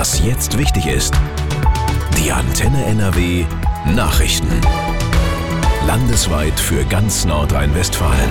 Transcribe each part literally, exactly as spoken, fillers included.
Was jetzt wichtig ist. Die Antenne N R W Nachrichten. Landesweit für ganz Nordrhein-Westfalen.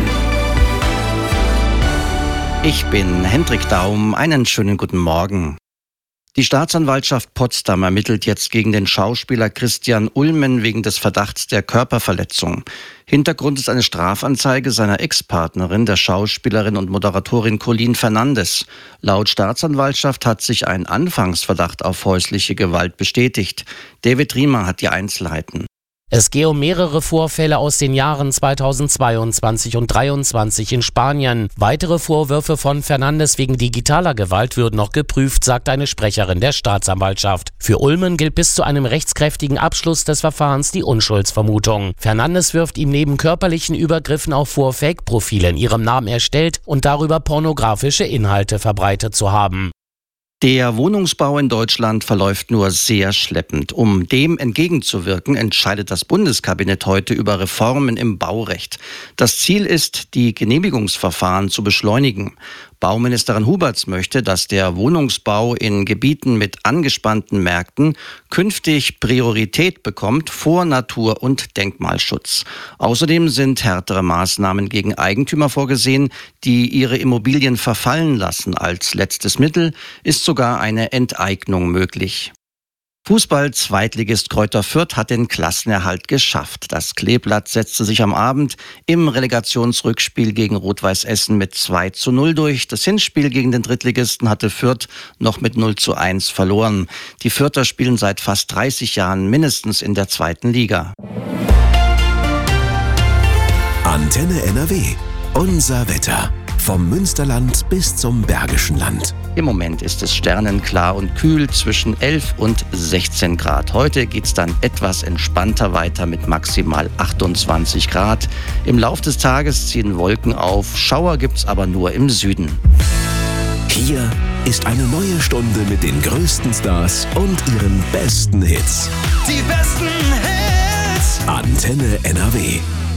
Ich bin Hendrik Daum. Einen schönen guten Morgen. Die Staatsanwaltschaft Potsdam ermittelt jetzt gegen den Schauspieler Christian Ulmen wegen des Verdachts der Körperverletzung. Hintergrund ist eine Strafanzeige seiner Ex-Partnerin, der Schauspielerin und Moderatorin Colleen Fernandes. Laut Staatsanwaltschaft hat sich ein Anfangsverdacht auf häusliche Gewalt bestätigt. David Riemer hat die Einzelheiten. Es gehe um mehrere Vorfälle aus den Jahren zweitausendzweiundzwanzig und zweitausenddreiundzwanzig in Spanien. Weitere Vorwürfe von Fernandes wegen digitaler Gewalt würden noch geprüft, sagt eine Sprecherin der Staatsanwaltschaft. Für Ulmen gilt bis zu einem rechtskräftigen Abschluss des Verfahrens die Unschuldsvermutung. Fernandes wirft ihm neben körperlichen Übergriffen auch vor, Fake-Profile in ihrem Namen erstellt und darüber pornografische Inhalte verbreitet zu haben. Der Wohnungsbau in Deutschland verläuft nur sehr schleppend. Um dem entgegenzuwirken, entscheidet das Bundeskabinett heute über Reformen im Baurecht. Das Ziel ist, die Genehmigungsverfahren zu beschleunigen. Bauministerin Huberts möchte, dass der Wohnungsbau in Gebieten mit angespannten Märkten künftig Priorität bekommt vor Natur- und Denkmalschutz. Außerdem sind härtere Maßnahmen gegen Eigentümer vorgesehen, die ihre Immobilien verfallen lassen. Als letztes Mittel ist sogar eine Enteignung möglich. Fußball-Zweitligist Greuther Fürth hat den Klassenerhalt geschafft. Das Kleeblatt setzte sich am Abend im Relegationsrückspiel gegen Rot-Weiß Essen mit zwei zu null durch. Das Hinspiel gegen den Drittligisten hatte Fürth noch mit null zu eins verloren. Die Fürther spielen seit fast dreißig Jahren mindestens in der zweiten Liga. Antenne N R W. Unser Wetter. Vom Münsterland bis zum Bergischen Land. Im Moment ist es sternenklar und kühl zwischen elf und sechzehn Grad. Heute geht es dann etwas entspannter weiter mit maximal achtundzwanzig Grad. Im Lauf des Tages ziehen Wolken auf, Schauer gibt's aber nur im Süden. Hier ist eine neue Stunde mit den größten Stars und ihren besten Hits. Die besten Hits. Antenne N R W.